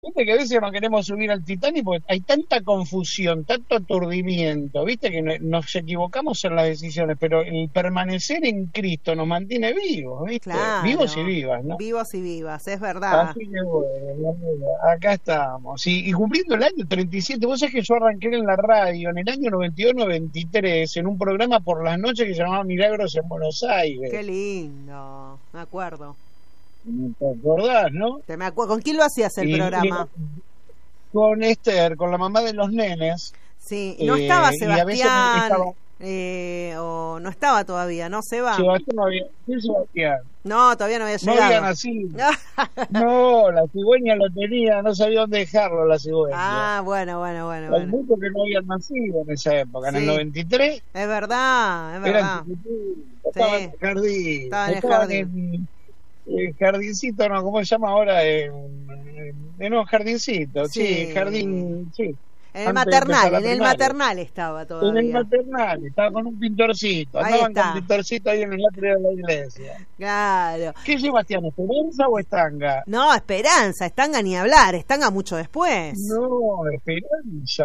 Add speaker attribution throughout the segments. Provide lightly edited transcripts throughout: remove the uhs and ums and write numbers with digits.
Speaker 1: Viste que a veces no queremos subir al Titanic porque hay tanta confusión, tanto aturdimiento, viste que nos equivocamos en las decisiones, pero el permanecer en Cristo nos mantiene vivos, viste, vivos y
Speaker 2: Claro,
Speaker 1: vivas, ¿no?
Speaker 2: vivos y vivas, es verdad.
Speaker 1: Así que bueno, acá estamos. Y cumpliendo el año 37, vos sabés que yo arranqué en la radio en el año 92-93 en un programa por las noches que se llamaba Milagros en Buenos
Speaker 2: Qué
Speaker 1: Aires.
Speaker 2: lindo, me acuerdo.
Speaker 1: ¿Te acordás, no?
Speaker 2: Te me acuerdo. ¿Con quién lo hacías el
Speaker 1: Y
Speaker 2: programa?
Speaker 1: con Esther, con la mamá de los nenes,
Speaker 2: Sí, no estaba
Speaker 1: y a veces
Speaker 2: Sebastián,
Speaker 1: estaba
Speaker 2: o no estaba todavía, ¿no, Seba?
Speaker 1: Sebastián, no había, ¿qué Sebastián?
Speaker 2: No, todavía no había
Speaker 1: No había
Speaker 2: llegado.
Speaker 1: nacido. No, la cigüeña lo tenía, no sabía dónde dejarlo la cigüeña.
Speaker 2: Ah, bueno, bueno, bueno,
Speaker 1: Hay
Speaker 2: bueno.
Speaker 1: muchos que no habían nacido en esa época, en el
Speaker 2: Sí,
Speaker 1: 93
Speaker 2: es verdad, es
Speaker 1: eran
Speaker 2: verdad.
Speaker 1: chiquititos, estaban en
Speaker 2: Sí,
Speaker 1: el jardín,
Speaker 2: estaba en el
Speaker 1: estaban
Speaker 2: jardín.
Speaker 1: en el jardincito, no, ¿cómo se llama ahora? No, jardincito, sí,
Speaker 2: Sí.
Speaker 1: jardín, sí,
Speaker 2: En
Speaker 1: antes de empezar la
Speaker 2: en el
Speaker 1: primaria.
Speaker 2: maternal estaba
Speaker 1: En el
Speaker 2: todavía.
Speaker 1: maternal, estaba con un pintorcito,
Speaker 2: Ahí
Speaker 1: andaban con
Speaker 2: está,
Speaker 1: pintorcito ahí en el atrio de la iglesia.
Speaker 2: claro.
Speaker 1: ¿Qué Sebastián, Esperanza o Estanga?
Speaker 2: No, Esperanza, Estanga ni hablar, Estanga mucho después.
Speaker 1: No, Esperanza,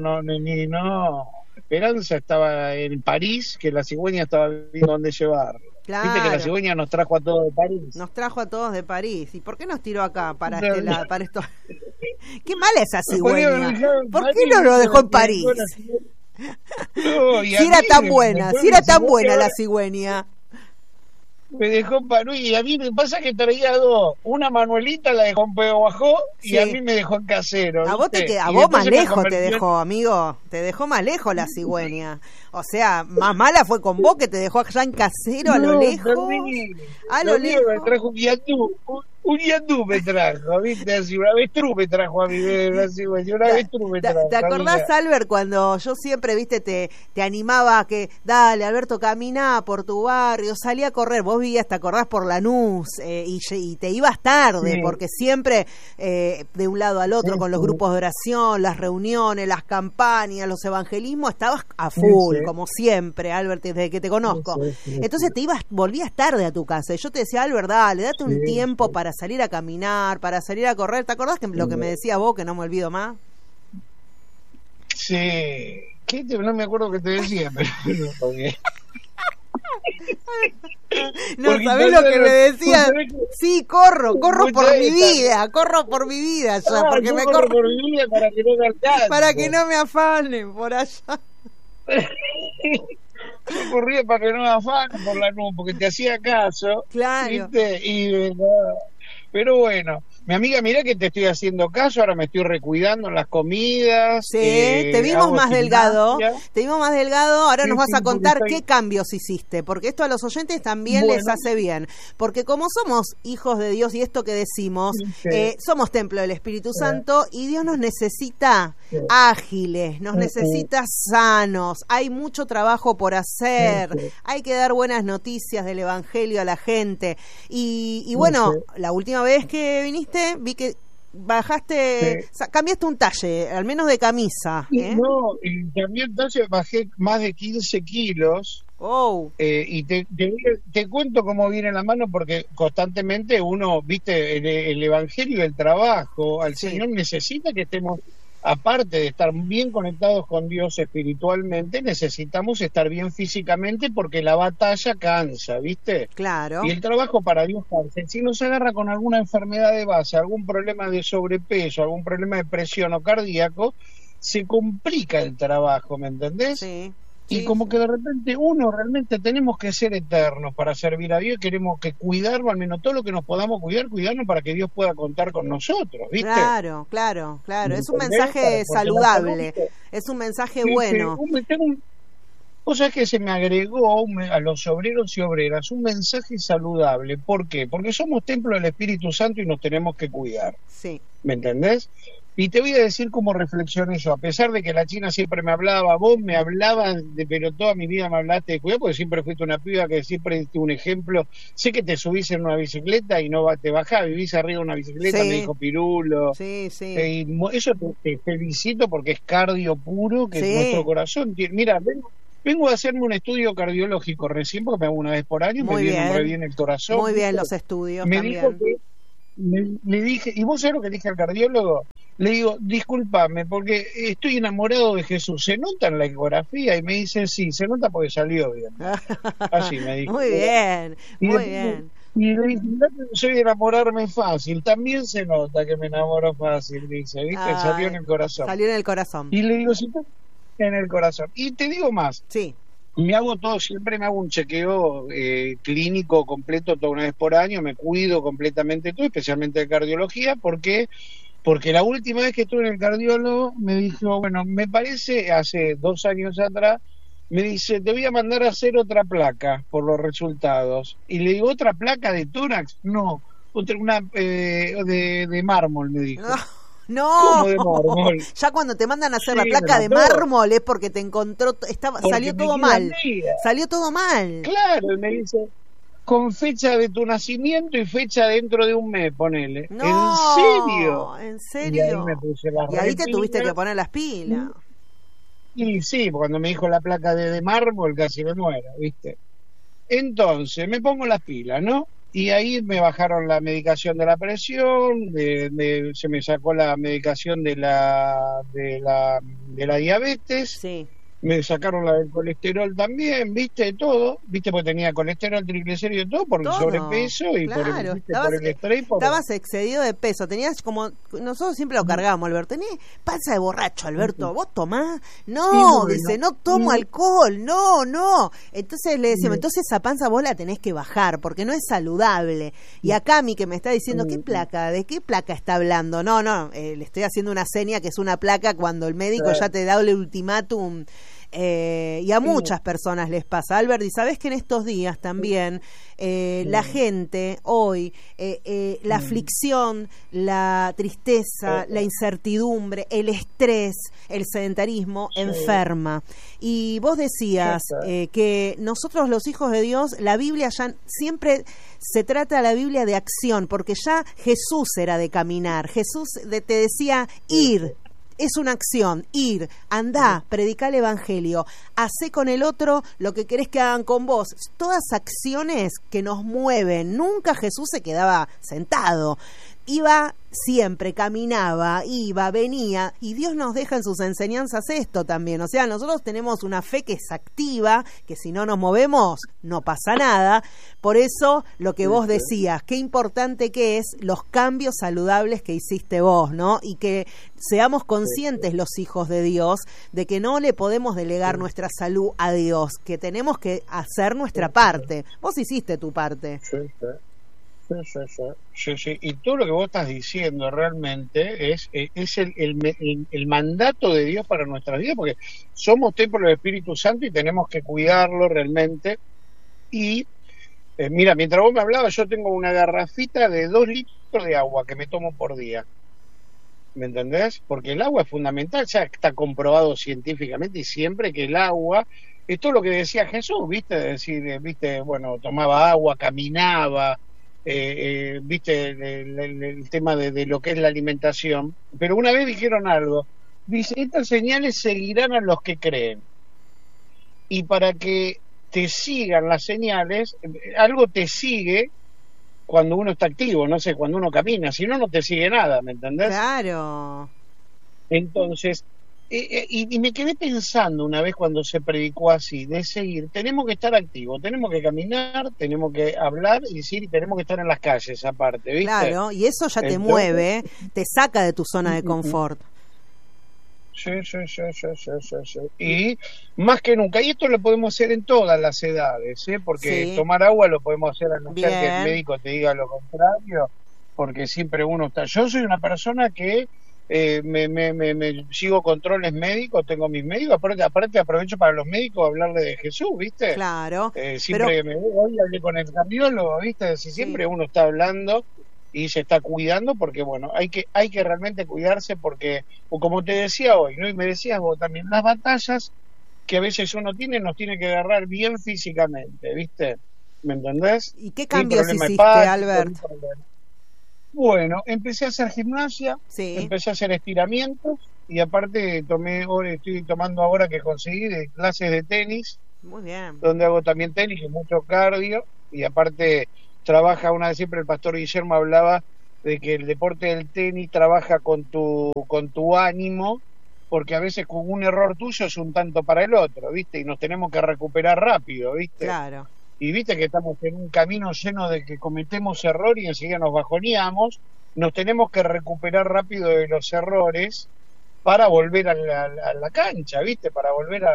Speaker 1: no. Esperanza estaba en París, que la cigüeña estaba viendo dónde llevarlo. Viste que la
Speaker 2: Claro,
Speaker 1: cigüeña nos trajo a todos de París.
Speaker 2: nos trajo a todos de París. ¿Y por qué nos tiró acá para este
Speaker 1: Entonces,
Speaker 2: lado, para esto? Qué mala esa
Speaker 1: nos podía haber
Speaker 2: cigüeña.
Speaker 1: dejado en
Speaker 2: ¿Por qué
Speaker 1: París,
Speaker 2: no lo
Speaker 1: viste,
Speaker 2: dejó en
Speaker 1: me dejó
Speaker 2: París?
Speaker 1: la cigüeña. No, y
Speaker 2: Si
Speaker 1: a
Speaker 2: era
Speaker 1: mí,
Speaker 2: tan buena,
Speaker 1: después
Speaker 2: si
Speaker 1: mi
Speaker 2: era tan
Speaker 1: cigüeña
Speaker 2: buena la
Speaker 1: ahora
Speaker 2: cigüeña.
Speaker 1: me dejó en París, y a mí me pasa que traía dos. Una Manuelita la dejó en Pueblo Bajó y a
Speaker 2: Sí.
Speaker 1: mí me dejó en Casero,
Speaker 2: A vos
Speaker 1: ¿viste?
Speaker 2: a
Speaker 1: Y
Speaker 2: vos más
Speaker 1: después se me
Speaker 2: lejos te
Speaker 1: convirtió en...
Speaker 2: dejó, amigo. Te dejó más lejos la cigüeña. O sea, más mala fue con vos que te dejó allá en Casero a lo
Speaker 1: No,
Speaker 2: lejos.
Speaker 1: terrible.
Speaker 2: A lo
Speaker 1: Lo mío me
Speaker 2: lejos.
Speaker 1: trajo un yandú. Un yandú me trajo, ¿viste? Así, una avestruz me trajo a mi bebé, así, güey, una avestruz me trajo,
Speaker 2: ¿Te acordás,
Speaker 1: amiga.
Speaker 2: Albert, cuando yo siempre, viste, te animaba a que, dale, Alberto, caminá por tu barrio, salí a correr? Vos vivías, te acordás, por Lanús, y te ibas tarde,
Speaker 1: Sí,
Speaker 2: porque siempre de un lado al
Speaker 1: sí,
Speaker 2: otro, con los
Speaker 1: sí,
Speaker 2: grupos de oración, las reuniones, las campañas, los evangelismos, estabas a
Speaker 1: sí,
Speaker 2: full,
Speaker 1: sí,
Speaker 2: como siempre, Albert, desde que te
Speaker 1: sí,
Speaker 2: conozco.
Speaker 1: sí, sí,
Speaker 2: Entonces volvías tarde a tu casa, y yo te decía, Albert, dale, date un
Speaker 1: sí,
Speaker 2: tiempo
Speaker 1: sí,
Speaker 2: para salir a caminar, para salir a correr. ¿Te acordás que lo que me
Speaker 1: sí.
Speaker 2: decías vos, que no me olvido más?
Speaker 1: Sí. No me acuerdo qué te decía, pero porque,
Speaker 2: No,
Speaker 1: porque
Speaker 2: ¿sabés lo que me
Speaker 1: vos
Speaker 2: decía?
Speaker 1: sabés que
Speaker 2: Sí, corro
Speaker 1: vos
Speaker 2: corro por mi vida ya, porque
Speaker 1: yo
Speaker 2: me
Speaker 1: corro
Speaker 2: corro
Speaker 1: por mi vida para que no me
Speaker 2: para que
Speaker 1: alcance.
Speaker 2: no me afanen por allá.
Speaker 1: Yo corría para que no me afanen por la nube, porque te hacía caso,
Speaker 2: Claro.
Speaker 1: ¿viste? Pero bueno, mi amiga, mira que te estoy haciendo caso, ahora me estoy recuidando en las comidas,
Speaker 2: Sí, te vimos
Speaker 1: hago
Speaker 2: más delgado,
Speaker 1: gimnasia,
Speaker 2: te vimos más delgado, ahora
Speaker 1: sí,
Speaker 2: nos vas
Speaker 1: sí,
Speaker 2: a
Speaker 1: porque
Speaker 2: contar qué
Speaker 1: estoy,
Speaker 2: cambios hiciste, porque esto a los oyentes también les
Speaker 1: bueno,
Speaker 2: hace bien, porque como somos hijos de Dios y esto que decimos,
Speaker 1: ¿viste?
Speaker 2: somos templo del Espíritu Santo y Dios nos necesita
Speaker 1: Sí,
Speaker 2: ágiles, nos
Speaker 1: sí,
Speaker 2: necesita sanos, hay mucho trabajo por
Speaker 1: sí,
Speaker 2: hacer,
Speaker 1: sí,
Speaker 2: hay que dar buenas noticias del Evangelio a la gente y
Speaker 1: sí,
Speaker 2: bueno,
Speaker 1: sí,
Speaker 2: la última vez que viniste vi que bajaste,
Speaker 1: sí.
Speaker 2: cambiaste un talle, al menos de camisa,
Speaker 1: Y
Speaker 2: ¿eh?
Speaker 1: no, y también entonces bajé más de 15 kilos.
Speaker 2: Oh,
Speaker 1: Te cuento cómo viene la mano porque constantemente uno, viste, el evangelio y el trabajo, al
Speaker 2: sí,
Speaker 1: Señor necesita que estemos, aparte de estar bien conectados con Dios espiritualmente, necesitamos estar bien físicamente porque la batalla cansa, viste. Y
Speaker 2: claro,
Speaker 1: el trabajo para Dios cansa. Si nos agarra con alguna enfermedad de base, algún problema de sobrepeso, algún problema de presión o cardíaco, se complica el trabajo, ¿me entendés?
Speaker 2: sí,
Speaker 1: Y
Speaker 2: sí,
Speaker 1: como
Speaker 2: sí,
Speaker 1: que de repente uno realmente tenemos que ser eternos para servir a Dios, queremos que cuidarlo, al menos todo lo que nos podamos cuidar, cuidarnos para que Dios pueda contar con nosotros, ¿viste?
Speaker 2: claro, claro, claro,
Speaker 1: ¿Me
Speaker 2: es un
Speaker 1: entendés?
Speaker 2: mensaje
Speaker 1: Porque la salud,
Speaker 2: saludable,
Speaker 1: ¿viste?
Speaker 2: es un mensaje
Speaker 1: Sí, sí,
Speaker 2: bueno,
Speaker 1: vos sabés que se me agregó a los obreros y obreras un mensaje saludable. ¿Por qué? Porque somos templo del Espíritu Santo y nos tenemos que cuidar.
Speaker 2: sí,
Speaker 1: ¿Me entendés? Y te voy a decir cómo reflexioné yo, a pesar de que la China siempre me hablaba, vos me hablabas, pero toda mi vida me hablaste de cuidado, porque siempre fuiste una piba que siempre diste un ejemplo. Sé que te subís en una bicicleta y no te bajás, vivís arriba de una bicicleta, me
Speaker 2: sí,
Speaker 1: dijo Pirulo.
Speaker 2: sí, sí,
Speaker 1: Eso te felicito porque es cardio puro, que nuestro
Speaker 2: sí,
Speaker 1: corazón tiene. Mira, vengo a hacerme un estudio cardiológico recién, porque me hago una vez por año, me vienen re bien el corazón,
Speaker 2: muy bien
Speaker 1: ¿viste?
Speaker 2: los estudios
Speaker 1: Me dijo
Speaker 2: también,
Speaker 1: que le dije, ¿y vos sabés lo que le dije al cardiólogo? Le digo, discúlpame, porque estoy enamorado de Jesús. ¿Se nota en la ecografía? Y me dice, sí, se nota porque salió bien. Así me dijo.
Speaker 2: Muy bien, muy bien.
Speaker 1: Y le dije, "No, soy de enamorarme fácil. También se nota que me enamoro fácil", dice, ¿viste? Salió en el corazón.
Speaker 2: Salió en el corazón.
Speaker 1: Y le digo, sí, en el corazón. Y te digo más.
Speaker 2: Sí.
Speaker 1: Siempre me hago un chequeo clínico completo toda una vez por año, me cuido completamente todo, especialmente de cardiología, porque la última vez que estuve en el cardiólogo me dijo, bueno, me parece, hace 2 años atrás, me dice, te voy a mandar a hacer otra placa por los resultados. Y le digo, ¿otra placa de tórax? No, una de mármol, me dijo.
Speaker 2: No,
Speaker 1: ¿Cómo de mármol?
Speaker 2: Ya cuando te mandan a hacer la
Speaker 1: Sí,
Speaker 2: placa de
Speaker 1: no.
Speaker 2: mármol es porque te encontró, salió todo mal. Salió todo mal.
Speaker 1: Claro, y me dice, con fecha de tu nacimiento y fecha dentro de un mes, ponele.
Speaker 2: No,
Speaker 1: ¿En serio?
Speaker 2: ¿En
Speaker 1: Y
Speaker 2: serio?
Speaker 1: ahí me puse las
Speaker 2: Y ahí te
Speaker 1: repilas.
Speaker 2: tuviste que poner las pilas.
Speaker 1: Y sí, cuando me dijo la placa de mármol casi me muero, ¿viste? Entonces me pongo las pilas, ¿no? Y ahí me bajaron la medicación de la presión, se me sacó la medicación de la diabetes.
Speaker 2: Sí.
Speaker 1: Me sacaron la del colesterol también, ¿viste? Todo, ¿viste? Porque tenía colesterol, triglicéridos, todo por el sobrepeso y por el estrés.
Speaker 2: Estabas excedido de peso, tenías como, nosotros siempre lo cargábamos, Alberto, tenías panza de borracho, Alberto, ¿vos tomás? No, dice, no tomo alcohol, no. Entonces le decíamos, entonces esa panza vos la tenés que bajar, porque no es saludable. Y acá a mí que me está diciendo, ¿qué placa? ¿De qué placa está hablando? No, le estoy haciendo una seña que es una placa cuando el médico ya te da el ultimátum. Y a muchas personas les pasa, Albert, y sabes que en estos días también la gente hoy, la aflicción, la tristeza, la incertidumbre, el estrés, el sedentarismo enferma. Y vos decías que nosotros los hijos de Dios, la Biblia ya siempre se trata la Biblia de acción, porque ya Jesús era de caminar, Jesús te decía ir. Es una acción, ir, andá, predicar el evangelio, hacé con el otro lo que querés que hagan con vos. Todas acciones que nos mueven. Nunca Jesús se quedaba sentado. Iba siempre, caminaba, iba, venía, y Dios nos deja en sus enseñanzas esto también. O sea, nosotros tenemos una fe que es activa, que si no nos movemos no pasa nada. Por eso lo que vos decías, qué importante que es los cambios saludables que hiciste vos, ¿no? Y que seamos conscientes los hijos de Dios de que no le podemos delegar nuestra salud a Dios, que tenemos que hacer nuestra parte. Vos hiciste tu parte.
Speaker 1: Sí. Y todo lo que vos estás diciendo realmente es el mandato de Dios para nuestras vidas, porque somos templo del Espíritu Santo y tenemos que cuidarlo realmente. Y mira, mientras vos me hablabas, yo tengo una garrafita de 2 litros de agua que me tomo por día. ¿Me entendés? Porque el agua es fundamental, ya está comprobado científicamente, y siempre que el agua, esto es lo que decía Jesús, ¿viste? Decir, ¿viste? Bueno, tomaba agua, caminaba, viste el tema de lo que es la alimentación, pero una vez dijeron algo, dice, estas señales seguirán a los que creen, y para que te sigan las señales, algo te sigue cuando uno está activo, no sé, cuando uno camina, si no, no te sigue nada, ¿me entendés?
Speaker 2: Claro.
Speaker 1: Entonces, y me quedé pensando una vez cuando se predicó así, de seguir, tenemos que estar activos, tenemos que caminar, tenemos que hablar y decir, y tenemos que estar en las calles aparte, ¿viste?
Speaker 2: Claro, y eso ya te mueve, te saca de tu zona de confort.
Speaker 1: Sí. Y más que nunca, y esto lo podemos hacer en todas las edades, porque tomar agua lo podemos hacer a no ser que el médico te diga lo contrario, porque siempre uno está... Yo soy una persona que me sigo controles médicos, tengo mis médicos, aparte aprovecho para los médicos hablarle de Jesús, ¿viste?
Speaker 2: Claro.
Speaker 1: Siempre que me voy, hoy hablé con el cardiólogo, ¿viste? Siempre uno está hablando y se está cuidando, porque bueno, hay que realmente cuidarse, porque, o como te decía hoy, ¿no? Y me decías vos también, las batallas que a veces uno tiene, nos tiene que agarrar bien físicamente, ¿viste? ¿Me entendés?
Speaker 2: ¿Y qué cambios hiciste, Albert?
Speaker 1: Bueno, empecé a hacer gimnasia, empecé a hacer estiramientos, y aparte estoy tomando ahora que conseguí de clases de tenis.
Speaker 2: Muy bien.
Speaker 1: Donde hago también tenis y mucho cardio, y aparte trabaja, una vez siempre el pastor Guillermo hablaba de que el deporte del tenis trabaja con tu ánimo, porque a veces con un error tuyo es un tanto para el otro, ¿viste? Y nos tenemos que recuperar rápido, ¿viste?
Speaker 2: Claro.
Speaker 1: Y viste que estamos en un camino lleno de que cometemos error y enseguida nos bajoneamos, nos tenemos que recuperar rápido de los errores para volver a la cancha, ¿viste? Para volver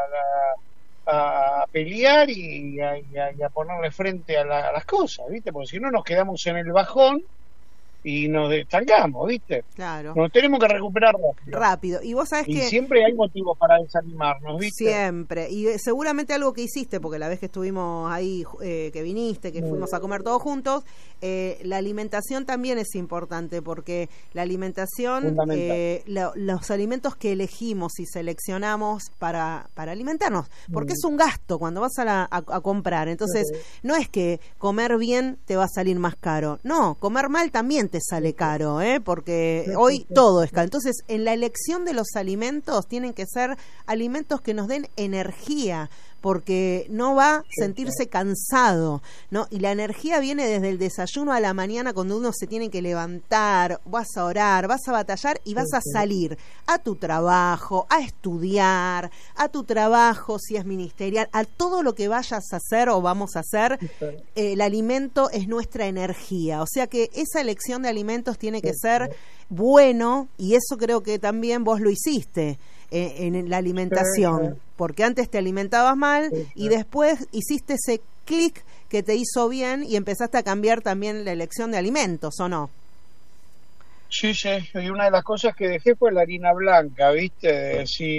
Speaker 1: a pelear y a ponerle frente a las cosas, ¿viste? Porque si no nos quedamos en el bajón y nos estancamos, ¿viste?
Speaker 2: Claro.
Speaker 1: Nos tenemos que recuperar
Speaker 2: rápido. Y vos sabés
Speaker 1: y
Speaker 2: que
Speaker 1: siempre hay motivos para desanimarnos, ¿viste?
Speaker 2: Siempre. Y seguramente algo que hiciste, porque la vez que estuvimos ahí, que viniste, que fuimos a comer todos juntos, la alimentación también es importante, porque la alimentación, los alimentos que elegimos y seleccionamos para alimentarnos, porque es un gasto cuando vas a comprar. Entonces, no es que comer bien te va a salir más caro. No, comer mal también te sale caro, porque hoy todo es caro. Entonces, en la elección de los alimentos tienen que ser alimentos que nos den energía, porque no va a sentirse cansado, ¿no? Y la energía viene desde el desayuno a la mañana, cuando uno se tiene que levantar, vas a orar, vas a batallar y vas a salir a tu trabajo, a estudiar, a tu trabajo si es ministerial, a todo lo que vayas a hacer o vamos a hacer. El alimento es nuestra energía, o sea que esa elección de alimentos tiene que ser bueno, y eso creo que también vos lo hiciste en la alimentación, porque antes te alimentabas mal y después hiciste ese clic que te hizo bien y empezaste a cambiar también la elección de alimentos, ¿o no?
Speaker 1: Sí, y una de las cosas que dejé fue la harina blanca, ¿viste? Sí,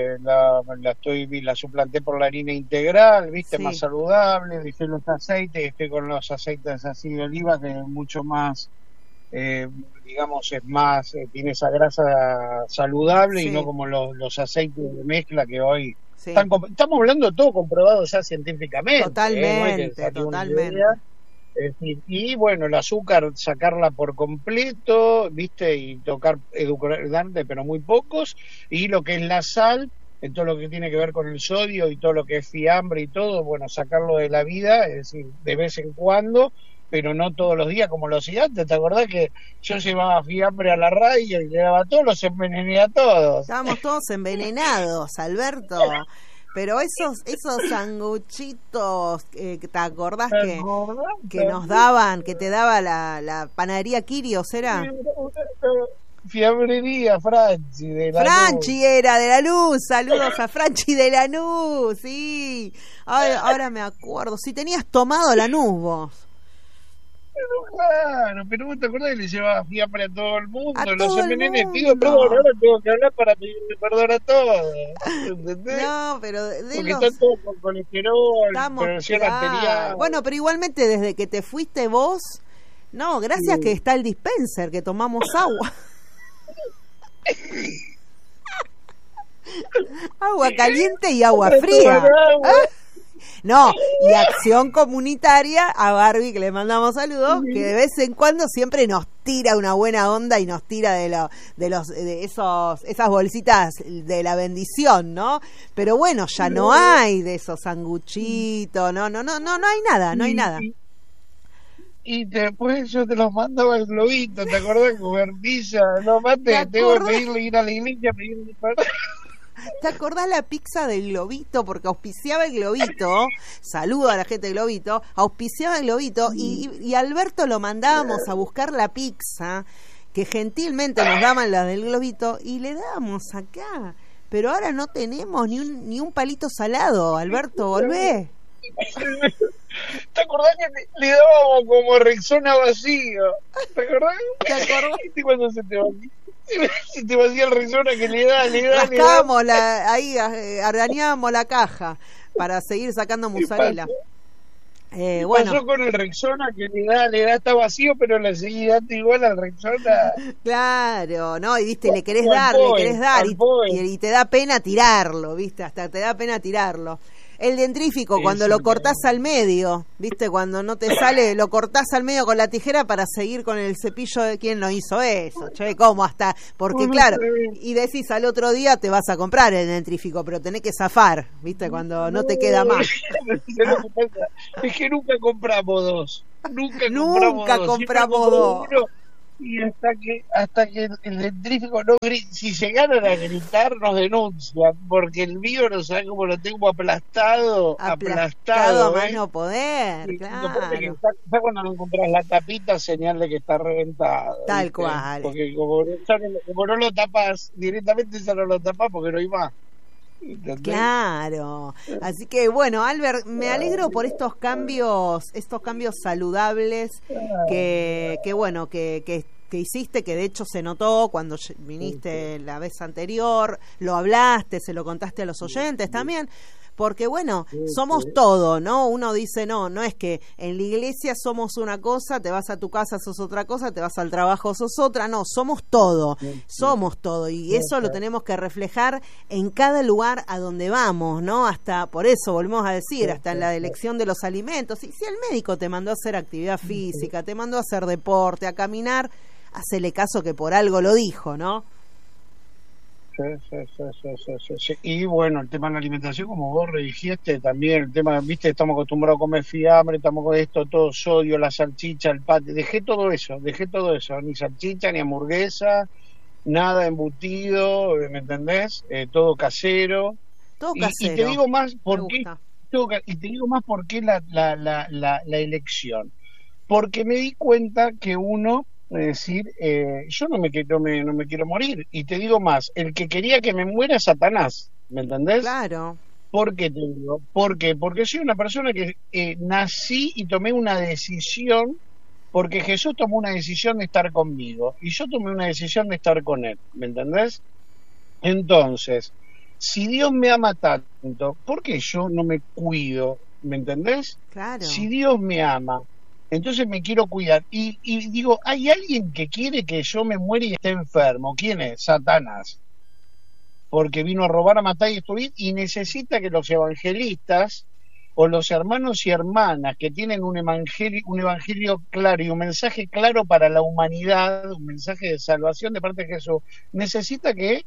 Speaker 1: la suplanté por la harina integral, ¿viste? Sí. Más saludable, dejé los aceites, estoy con los aceites así de oliva, que es mucho más, digamos, es más, tiene esa grasa saludable, y no como los aceites de mezcla que hoy estamos hablando todo comprobado ya científicamente.
Speaker 2: Totalmente, totalmente.
Speaker 1: Es decir, y bueno, el azúcar sacarla por completo, ¿viste? Y tocar edulcorante, pero muy pocos, y lo que es la sal, en todo lo que tiene que ver con el sodio y todo lo que es fiambre y todo, bueno, sacarlo de la vida, es decir, de vez en cuando, pero no todos los días como lo hacía antes. ¿Te acordás que yo llevaba fiambre a la raya y le daba todo, los envenené a todos?
Speaker 2: Estábamos todos envenenados, Alberto. Pero esos sanguchitos, ¿te acordás que nos daban, que te daba la panadería Quirios, era?
Speaker 1: Fiambrería Franchi de Lanús.
Speaker 2: Franchi era de Lanús, saludos a Franchi de Lanús, sí. Ahora me acuerdo, si tenías tomado Lanús vos.
Speaker 1: Claro, pero vos te acordás que le llevaba fiambre a todo el mundo, los envenené, pido perdón, ahora tengo que hablar para pedirle perdón a todos, ¿entendés?
Speaker 2: No, pero
Speaker 1: porque están todos con colesterol, presión arterial.
Speaker 2: Bueno, pero igualmente desde que te fuiste vos, no, gracias que está el dispenser, que tomamos agua. Agua caliente y agua fría. No, y Acción Comunitaria a Barbie, que le mandamos saludos, que de vez en cuando siempre nos tira una buena onda y nos tira de esas bolsitas de la bendición, ¿no? Pero bueno, ya no hay de esos sanguchitos, no hay nada.
Speaker 1: Y después yo te los mandaba el globito, ¿te acordás? Cobertilla, no mate, tengo que ir a la iglesia a pedirle perdón.
Speaker 2: ¿Te acordás la pizza del Globito? Porque auspiciaba el Globito, saludo a la gente del Globito, auspiciaba el Globito y Alberto lo mandábamos a buscar la pizza, que gentilmente nos daban la del Globito, y le dábamos acá. Pero ahora no tenemos ni un palito salado, Alberto, volvé.
Speaker 1: ¿Te acordás que le dábamos como Rexona vacío? ¿Te acordás? ¿Y cuando se te vacía el Rexona que le da?
Speaker 2: Rascábamos ahí arañábamos la caja para seguir sacando mozzarella. Bueno,
Speaker 1: pasó con el Rexona que le da está vacío, pero le seguí dando igual al Rexona.
Speaker 2: Claro, no, y viste, le querés dar y te da pena tirarlo, viste, hasta te da pena tirarlo. El dentrífico, cuando lo cortás al medio, ¿viste? Cuando no te sale, lo cortás al medio con la tijera para seguir con el cepillo. ¿De quién lo hizo eso? Che, ¿cómo hasta? Porque claro, y decís al otro día te vas a comprar el dentrífico, pero tenés que zafar, ¿viste? Cuando no te queda más.
Speaker 1: Es que nunca compramos dos. Nunca compramos dos. Y hasta que el dentrífico no grite, si llegaran a gritar nos denuncian, porque el mío no sabe cómo lo tengo
Speaker 2: Aplastado a
Speaker 1: aplastado,
Speaker 2: más no poder,
Speaker 1: Y aparte que
Speaker 2: claro.
Speaker 1: está cuando no encontrás la tapita, señal de que está reventado,
Speaker 2: Tal
Speaker 1: ¿viste?
Speaker 2: cual.
Speaker 1: Porque como no lo tapas directamente, ya no lo tapas porque no hay más, ¿entendés?
Speaker 2: Claro, así que bueno, Albert, me alegro por estos cambios saludables que bueno, que hiciste, que de hecho se notó cuando viniste la vez anterior, lo hablaste, se lo contaste a los oyentes también. Porque bueno, somos todo, ¿no? Uno dice, no es que en la iglesia somos una cosa, te vas a tu casa, sos otra cosa, te vas al trabajo, sos otra. No, somos todo. Y eso lo tenemos que reflejar en cada lugar a donde vamos, ¿no? Hasta, por eso volvemos a decir, hasta en la elección de los alimentos. Y si el médico te mandó a hacer actividad física, te mandó a hacer deporte, a caminar, hacele caso que por algo lo dijo, ¿no?
Speaker 1: Sí. Y bueno, el tema de la alimentación, como vos redijiste, también el tema, viste, estamos acostumbrados a comer fiambre, estamos con esto, todo sodio, la salchicha, el pate, dejé todo eso, ni salchicha, ni hamburguesa, nada embutido, ¿me entendés? Todo casero.
Speaker 2: Todo
Speaker 1: Y te
Speaker 2: casero.
Speaker 1: digo más
Speaker 2: Me
Speaker 1: por qué,
Speaker 2: gusta.
Speaker 1: y te digo más por qué la elección. Porque me di cuenta que uno, es decir, yo no me quiero morir. Y te digo más, el que quería que me muera es Satanás, ¿me entendés?
Speaker 2: Claro,
Speaker 1: ¿Por qué te digo? ¿Por qué? Porque soy una persona que nací y tomé una decisión, porque Jesús tomó una decisión de estar conmigo, y yo tomé una decisión de estar con Él, ¿me entendés? Entonces, si Dios me ama tanto, ¿por qué yo no me cuido? ¿Me entendés?
Speaker 2: claro.
Speaker 1: Si Dios me ama, entonces me quiero cuidar. Y digo, ¿hay alguien que quiere que yo me muera y esté enfermo? ¿Quién es? Satanás. Porque vino a robar, a matar y destruir, y necesita que los evangelistas o los hermanos y hermanas que tienen un evangelio claro y un mensaje claro para la humanidad, un mensaje de salvación de parte de Jesús, necesita que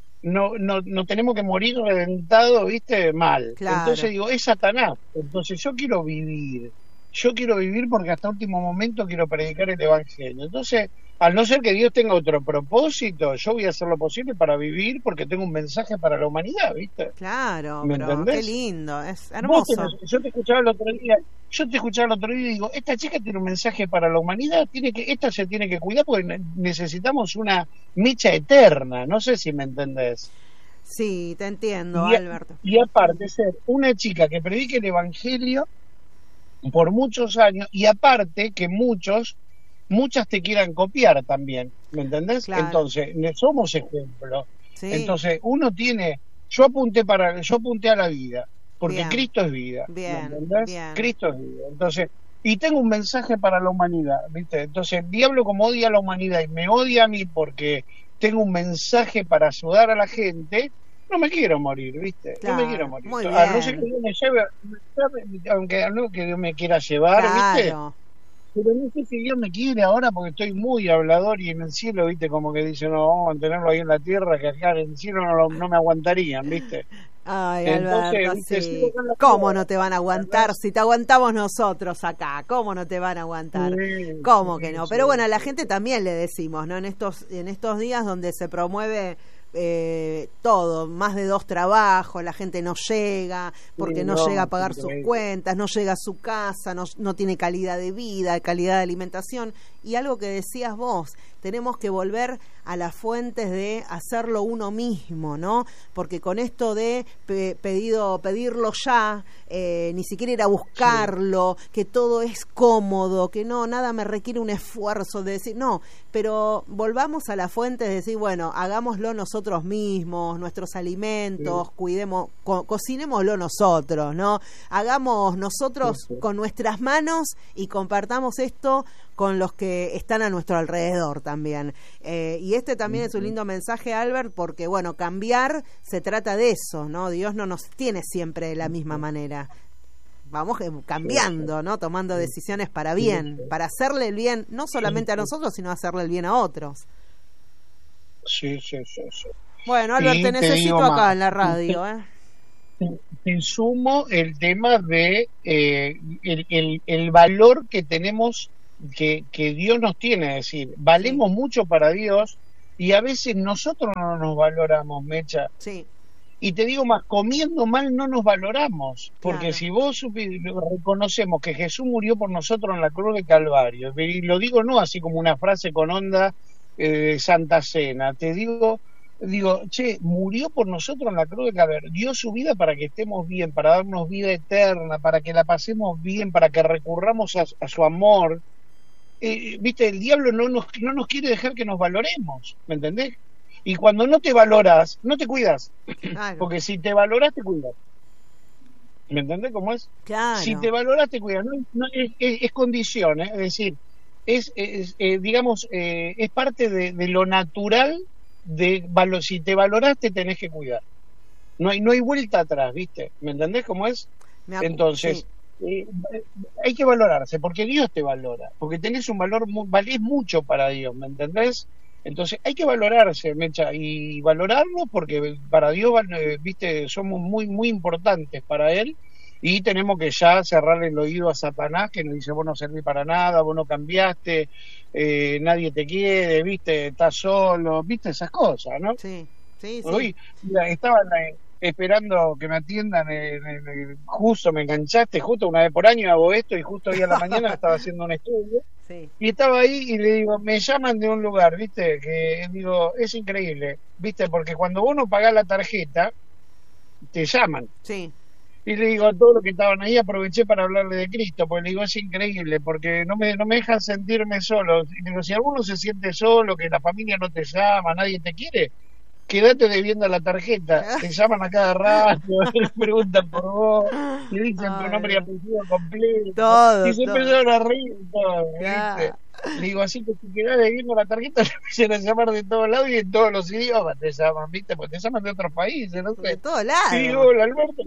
Speaker 1: no tenemos que morir reventados, ¿viste? Mal.
Speaker 2: Claro.
Speaker 1: Entonces digo, es Satanás. Entonces yo quiero vivir. Yo quiero vivir porque hasta último momento quiero predicar el Evangelio. Entonces, al no ser que Dios tenga otro propósito, yo voy a hacer lo posible para vivir porque tengo un mensaje para la humanidad, ¿viste?
Speaker 2: Claro,
Speaker 1: ¿Me
Speaker 2: pero qué
Speaker 1: entendés?
Speaker 2: lindo, es
Speaker 1: Vos
Speaker 2: hermoso.
Speaker 1: yo te escuchaba el otro día, y digo, esta chica tiene un mensaje para la humanidad, esta se tiene que cuidar porque necesitamos una mecha eterna, no sé si me entendés.
Speaker 2: Sí, te entiendo,
Speaker 1: Y,
Speaker 2: Alberto.
Speaker 1: y aparte ser una chica que predique el evangelio por muchos años, y aparte que muchas te quieran copiar también, ¿me entendés?
Speaker 2: Claro.
Speaker 1: Entonces, somos ejemplo.
Speaker 2: Sí.
Speaker 1: Entonces, yo apunté a la vida, porque
Speaker 2: Bien.
Speaker 1: Cristo es vida, ¿me
Speaker 2: Bien,
Speaker 1: entendés?
Speaker 2: bien.
Speaker 1: Cristo es vida. Entonces, y tengo un mensaje para la humanidad, ¿viste? Entonces, el diablo como odia a la humanidad y me odia a mí porque tengo un mensaje para ayudar a la gente, no me quiero morir, ¿viste?
Speaker 2: Claro,
Speaker 1: No me quiero morir.
Speaker 2: muy
Speaker 1: A no ser
Speaker 2: bien.
Speaker 1: que Dios me lleve, aunque no que Dios me quiera llevar, ¿viste?
Speaker 2: Claro,
Speaker 1: Pero no sé si Dios me quiere ahora porque estoy muy hablador y en el cielo, ¿viste? Como que dicen, no, vamos a mantenerlo ahí en la tierra, que acá en el cielo no me aguantarían, ¿viste?
Speaker 2: ay,
Speaker 1: Entonces,
Speaker 2: Alberto,
Speaker 1: ¿viste?
Speaker 2: sí.
Speaker 1: Sigo con la
Speaker 2: ¿Cómo
Speaker 1: tierra,
Speaker 2: no te van a aguantar?
Speaker 1: ¿entendés?
Speaker 2: Si te aguantamos nosotros acá, ¿cómo no te van a aguantar?
Speaker 1: Sí,
Speaker 2: ¿Cómo
Speaker 1: sí,
Speaker 2: que no?
Speaker 1: sí,
Speaker 2: Pero bueno, a la
Speaker 1: sí.
Speaker 2: gente también le decimos, ¿no? En estos días donde se promueve todo, más de 2 trabajos, la gente no llega, porque
Speaker 1: Sí,
Speaker 2: no
Speaker 1: no,
Speaker 2: llega a pagar sus
Speaker 1: increíble.
Speaker 2: cuentas, no llega a su casa, no tiene calidad de vida, calidad de alimentación. Y algo que decías vos, tenemos que volver a las fuentes de hacerlo uno mismo, ¿no? Porque con esto de pedirlo ya, ni siquiera ir a buscarlo, que todo es cómodo, que no, nada me requiere un esfuerzo de decir, no, pero volvamos a la fuente de decir, bueno, hagámoslo nosotros mismos, nuestros alimentos, cuidemos, cocinémoslo nosotros, ¿no? Hagamos nosotros con nuestras manos y compartamos esto con los que están a nuestro alrededor también. Y este también es un lindo mensaje, Albert, porque, bueno, cambiar se trata de eso, ¿no? Dios no nos tiene siempre de la misma manera. Vamos cambiando, ¿no? Tomando decisiones para bien, para hacerle el bien, no solamente a nosotros, sino hacerle el bien a otros.
Speaker 1: Sí.
Speaker 2: Bueno, Albert,
Speaker 1: Y
Speaker 2: te
Speaker 1: te
Speaker 2: necesito
Speaker 1: digo
Speaker 2: acá
Speaker 1: más,
Speaker 2: en la radio, ¿eh?
Speaker 1: te sumo el tema de el valor que tenemos que Dios nos tiene, es decir, valemos mucho para Dios y a veces nosotros no nos valoramos, Mecha.
Speaker 2: Sí.
Speaker 1: Y te digo más, comiendo mal no nos valoramos, porque
Speaker 2: Claro.
Speaker 1: si vos reconocemos que Jesús murió por nosotros en la cruz de Calvario, y lo digo no así como una frase con onda de Santa Cena, te digo, che, murió por nosotros en la cruz de Calvario, dio su vida para que estemos bien, para darnos vida eterna, para que la pasemos bien, para que recurramos a su amor. Viste, el diablo no nos quiere dejar que nos valoremos, ¿me entendés? Y cuando no te valoras, no te cuidas.
Speaker 2: Claro.
Speaker 1: Porque si te valoras, te cuidas. ¿Me entendés cómo es?
Speaker 2: Claro.
Speaker 1: Si te valoras, te cuidas. Es condición, ¿eh? Es decir, digamos, es parte de lo natural si te valoras, te tenés que cuidar. No hay vuelta atrás, ¿viste? ¿Me entendés cómo es? Entonces, hay que valorarse, porque Dios te valora. Porque tenés un valor, valés mucho para Dios, ¿me entendés? Entonces hay que valorarse, Mecha, y valorarnos porque para Dios, viste, somos muy, muy importantes para Él y tenemos que ya cerrarle el oído a Satanás que nos dice, vos no servís para nada, vos no cambiaste, nadie te quiere, viste, estás solo, viste, esas cosas, ¿no?
Speaker 2: Sí, sí, sí.
Speaker 1: Hoy estaba esperando que me atiendan, justo me enganchaste, justo una vez por año hago esto y justo hoy a la mañana estaba haciendo un estudio.
Speaker 2: Sí.
Speaker 1: Y estaba ahí y le digo, me llaman de un lugar, ¿viste? Que digo, es increíble, ¿viste? Porque cuando uno paga la tarjeta, te llaman.
Speaker 2: Sí.
Speaker 1: Y le digo a todos los que estaban ahí, aproveché para hablarle de Cristo, porque le digo, es increíble, porque no me dejan sentirme solo. Y digo, si alguno se siente solo, que la familia no te llama, nadie te quiere, quédate debiendo la tarjeta. Te llaman a cada rato, te preguntan por vos, te dicen tu nombre y apellido completo.
Speaker 2: Todo,
Speaker 1: y se empezaron a reír todo, ¿viste? Le digo, así que si quedás debiendo la tarjeta, te empiezan a llamar de todos lados y en todos los idiomas te llaman, ¿viste? Porque te llaman de otros países, no sé.
Speaker 2: De todos lados.
Speaker 1: Y digo, hola, Alberto,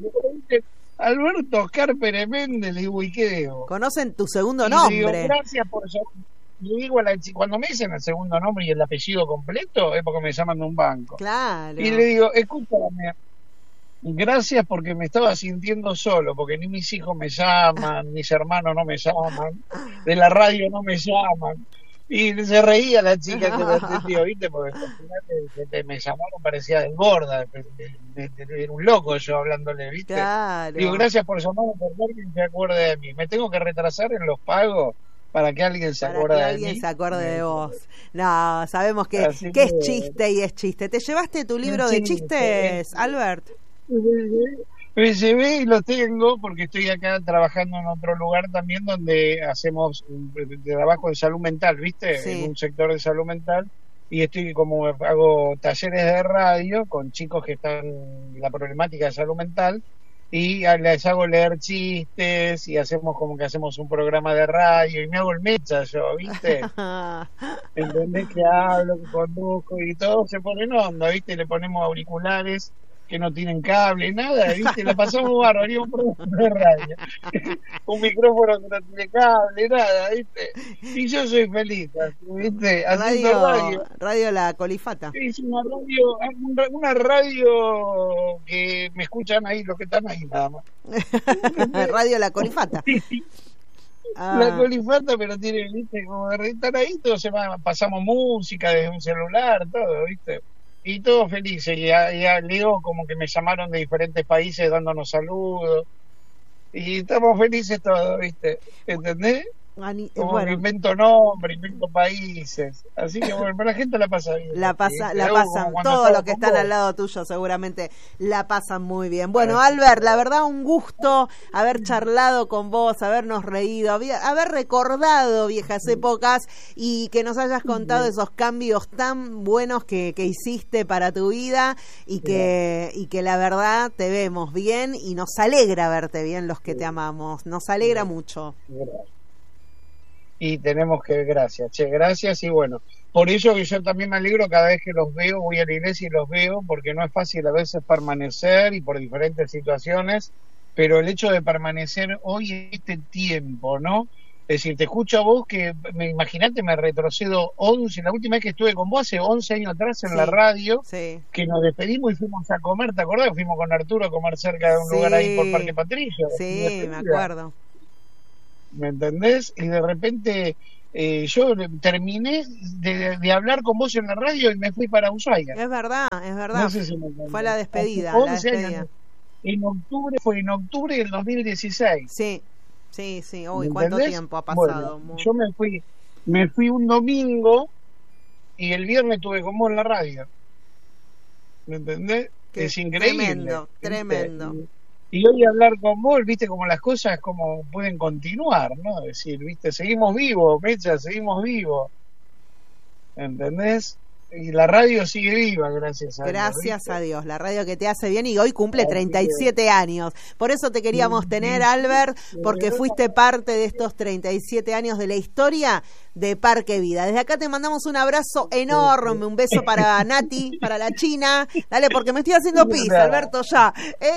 Speaker 1: Alberto Oscar Pérez Méndez, le digo, ¿y qué debo?
Speaker 2: Conocen tu segundo
Speaker 1: y
Speaker 2: nombre.
Speaker 1: Le digo, gracias por eso. Le digo cuando me dicen el segundo nombre y el apellido completo, es porque me llaman de un banco.
Speaker 2: Claro.
Speaker 1: Y le digo, escúchame, gracias porque me estaba sintiendo solo, porque ni mis hijos me llaman, mis hermanos no me llaman, de la radio no me llaman. Y se reía la chica que me atendió, ¿viste? Porque al final me llamaron, parecía desborda, era un loco yo hablándole, ¿viste?
Speaker 2: Claro.
Speaker 1: Digo, gracias por llamarme, por que se acuerde de mí. Me tengo que retrasar en los pagos para que alguien se acuerde de mí.
Speaker 2: Para que alguien se acuerde de vos. No, sabemos que es chiste y es chiste. ¿Te llevaste tu libro de chistes, Albert?
Speaker 1: Me llevé y lo tengo porque estoy acá trabajando en otro lugar también donde hacemos trabajo de salud mental, ¿viste?
Speaker 2: Sí.
Speaker 1: En un sector de salud mental y estoy como hago talleres de radio con chicos que están en la problemática de salud mental y les hago leer chistes y hacemos como que hacemos un programa de radio y me hago el mecha yo, ¿viste? ¿Entendés? Que hablo, que conduzco y todo se pone en onda, ¿viste? Le ponemos auriculares que no tienen cable, nada, ¿viste? La pasamos bárbaro, haría un programa de radio. Un micrófono que no tiene cable, nada, ¿viste? Y yo soy feliz, ¿viste? Haciendo
Speaker 2: radio La Colifata.
Speaker 1: Es una radio que me escuchan ahí, los que están ahí nada más.
Speaker 2: Radio La Colifata.
Speaker 1: La Colifata, pero tiene, ¿viste? Como de estar ahí, todo pasamos música desde un celular, todo, ¿viste? Y todos felices, y leo como que me llamaron de diferentes países dándonos saludos, y estamos felices todos, ¿viste? ¿Entendés? Como que invento nombres, invento países, así que bueno, pero la gente la pasa bien.
Speaker 2: La pasan, todos los que están al lado tuyo seguramente la pasan muy bien. Bueno, Albert, la verdad un gusto haber charlado con vos, habernos reído, haber recordado viejas épocas y que nos hayas contado esos cambios tan buenos que hiciste para tu vida y que la verdad te vemos bien y nos alegra verte bien los que te amamos, nos alegra mucho. Y
Speaker 1: tenemos que, gracias y bueno, por eso que yo también me alegro cada vez que los veo, voy a la iglesia y los veo, porque no es fácil a veces permanecer y por diferentes situaciones, pero el hecho de permanecer hoy en este tiempo, ¿no? Es decir, te escucho a vos que, imagínate, me retrocedo 11, la última vez que estuve con vos hace 11 años atrás en la radio, que nos despedimos y fuimos a comer, ¿te acordás? Fuimos con Arturo a comer cerca de un lugar ahí por Parque Patricio.
Speaker 2: Sí, me acuerdo.
Speaker 1: ¿Me entendés? Y de repente yo terminé de hablar con vos en la radio y me fui para Ushuaia.
Speaker 2: Es verdad.
Speaker 1: No sé si
Speaker 2: fue la despedida.
Speaker 1: Hace 11 años. Fue en octubre del 2016.
Speaker 2: Sí. Uy, ¿cuánto tiempo ha pasado?
Speaker 1: Bueno, yo me fui un domingo y el viernes estuve con vos en la radio. ¿Me entendés? Es increíble.
Speaker 2: Tremendo.
Speaker 1: Y hoy hablar con vos, viste, como las cosas como pueden continuar, ¿no? Es decir, viste, seguimos vivos, Mecha, seguimos vivos. ¿Entendés? Y la radio sigue viva, gracias a Dios.
Speaker 2: Gracias a Dios, la radio que te hace bien y hoy cumple 37 años. Por eso te queríamos tener, Albert, porque fuiste parte de estos 37 años de la historia de Parque Vida. Desde acá te mandamos un abrazo enorme, un beso para Nati, para la China. Dale, porque me estoy haciendo pis, Alberto, ya.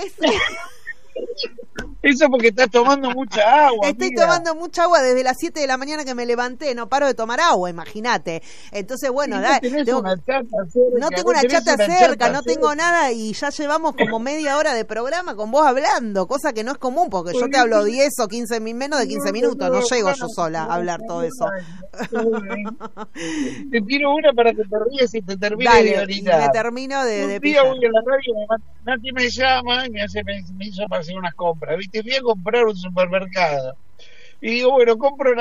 Speaker 1: Eso porque estás tomando mucha agua.
Speaker 2: Estoy tomando mucha agua desde las 7 de la mañana que me levanté, no paro de tomar agua, imagínate. Entonces, bueno, no tengo una chata cerca, no tengo nada y ya llevamos como media hora de programa con vos hablando, cosa que no es común porque yo te hablo 10 o 15, menos de 15 minutos, no llego yo sola a hablar todo eso.
Speaker 1: Te tiro una para que te ríes y te termine de orinar.
Speaker 2: Me termino de
Speaker 1: un día voy a la radio, Nati me llama y me hizo para hacer unas compras, ¿viste? Fui a comprar un supermercado y digo, bueno,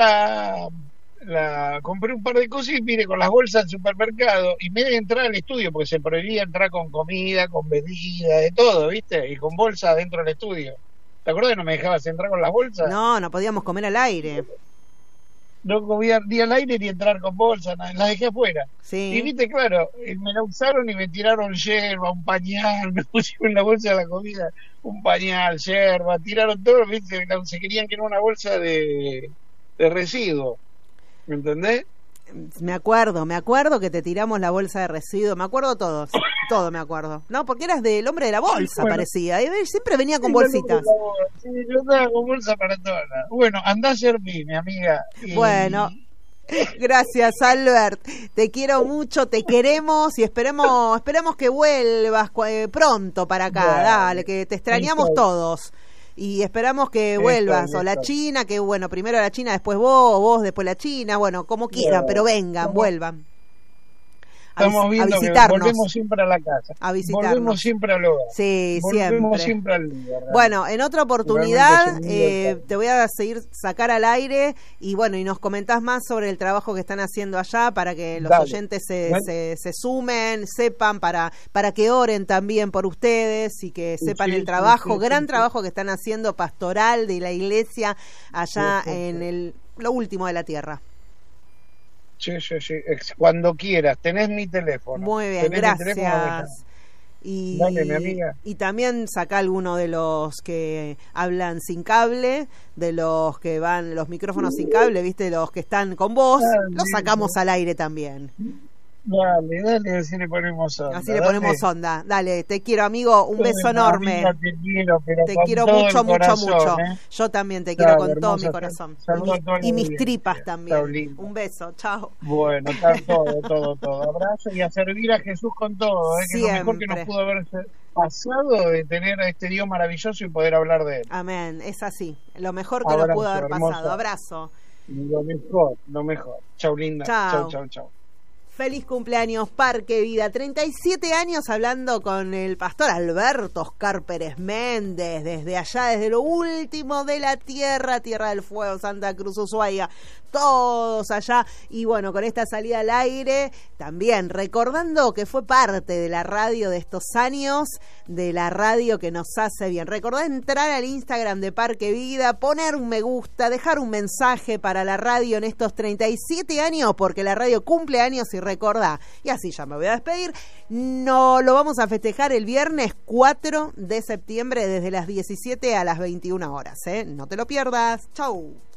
Speaker 1: compré un par de cosas y mire, con las bolsas del supermercado y me de entrar al estudio porque se prohibía entrar con comida, con bebida, de todo, ¿viste? Y con bolsas dentro del estudio. ¿Te acuerdas que no me dejabas entrar con las bolsas?
Speaker 2: No podíamos comer al aire.
Speaker 1: No comía ni al aire ni entrar con bolsa, las dejé afuera.
Speaker 2: Sí.
Speaker 1: Y viste, claro, me la usaron y me tiraron yerba, un pañal, me pusieron en la bolsa de la comida un pañal, yerba, tiraron todo, viste, se querían que era una bolsa de residuos, ¿me entendés?
Speaker 2: Me acuerdo que te tiramos la bolsa de residuos, me acuerdo todo me acuerdo. No, porque eras del hombre de la bolsa, parecía, siempre venía con bolsitas.
Speaker 1: Sí, yo estaba con bolsa para todas. Bueno, andá a servir, mi amiga.
Speaker 2: Bueno, gracias, Albert. Te quiero mucho, te queremos y esperemos que vuelvas pronto para acá. Dale, que te extrañamos todos. Y esperamos que vuelvas, o la China, que bueno, primero la China, después vos, después la China, bueno, como quieran, pero vengan, vuelvan.
Speaker 1: Estamos viendo que volvemos siempre a la casa.
Speaker 2: A visitarnos.
Speaker 1: Volvemos siempre al hogar.
Speaker 2: Sí,
Speaker 1: volvemos siempre al lugar.
Speaker 2: Bueno, en otra oportunidad te voy a sacar al aire y bueno, y nos comentás más sobre el trabajo que están haciendo allá para que los oyentes se sumen, sepan, para que oren también por ustedes y que sepan el trabajo, gran trabajo que están haciendo pastoral de la iglesia allá en lo último de la tierra.
Speaker 1: Sí. Cuando quieras, tenés mi teléfono.
Speaker 2: Muy bien, gracias.
Speaker 1: Dale, mi amiga.
Speaker 2: Y también saca alguno de los que hablan sin cable, de los que van los micrófonos sin cable, viste, los que están con vos, los sacamos al aire también.
Speaker 1: Dale, así le ponemos onda.
Speaker 2: Así le ponemos onda. Dale, te quiero, amigo, un beso enorme.
Speaker 1: Amiga, te quiero
Speaker 2: mucho,
Speaker 1: corazón,
Speaker 2: mucho.
Speaker 1: ¿eh?
Speaker 2: Yo también te quiero con todo mi corazón. Y mis
Speaker 1: bien,
Speaker 2: tripas también. Un beso, chao.
Speaker 1: Bueno, todo. Abrazo y a servir a Jesús con todo, que es lo mejor que nos pudo haber pasado de tener a este Dios maravilloso y poder hablar de él.
Speaker 2: Amén, es así. Lo mejor que nos pudo haber pasado. Abrazo.
Speaker 1: Lo mejor. Chau, linda. Chau.
Speaker 2: Feliz cumpleaños, Parque Vida. 37 años hablando con el pastor Alberto Oscar Pérez Méndez, desde allá, desde lo último de la tierra del fuego, Santa Cruz, Ushuaia, todos allá. Y bueno, con esta salida al aire, también recordando que fue parte de la radio de estos años, de la radio que nos hace bien. Recordá entrar al Instagram de Parque Vida, poner un me gusta, dejar un mensaje para la radio en estos 37 años, porque la radio cumple años y recordá. Y así ya me voy a despedir. No lo vamos a festejar el viernes 4 de septiembre desde las 17 a las 21 horas. No te lo pierdas. Chau.